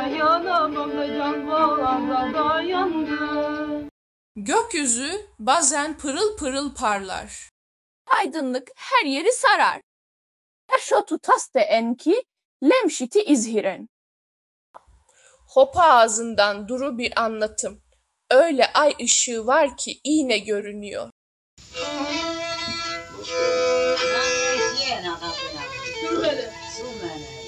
Dayanamam da can bağlarda dayandı. Gökyüzü bazen pırıl pırıl parlar. Aydınlık her yeri sarar. Eşotu taste enki lemşiti izhiren. Hopa ağzından duru bir anlatım. Öyle ay ışığı var ki iğne görünüyor. Sumele.